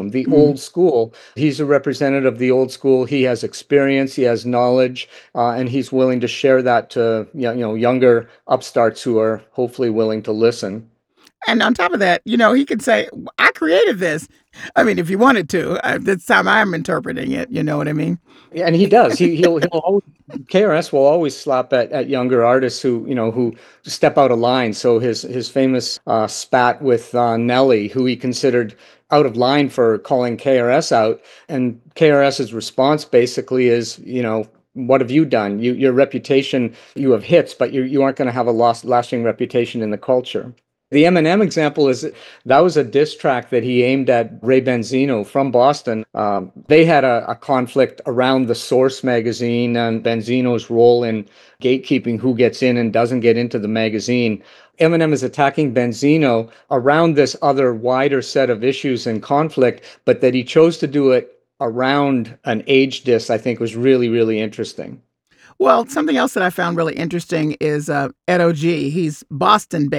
the Mhm. old school. He's a representative of the old school. He has experience, he has knowledge, and he's willing to share that to younger upstarts who are hopefully willing to listen. And on top of that, he could say, "I created this." I mean, if you wanted to, that's how I'm interpreting it, you know what I mean? Yeah, and he does. He'll always, KRS will always slap at younger artists who step out of line. So his famous spat with Nelly, who he considered out of line for calling KRS out, and KRS's response basically is, what have you done? Your reputation, you have hits, but you aren't going to have a lasting reputation in the culture. The Eminem example is that was a diss track that he aimed at Ray Benzino from Boston. They had a conflict around the Source magazine and Benzino's role in gatekeeping who gets in and doesn't get into the magazine. Eminem is attacking Benzino around this other wider set of issues and conflict, but that he chose to do it around an age diss, I think was really, really interesting. Well, something else that I found really interesting is, Ed O.G. He's Boston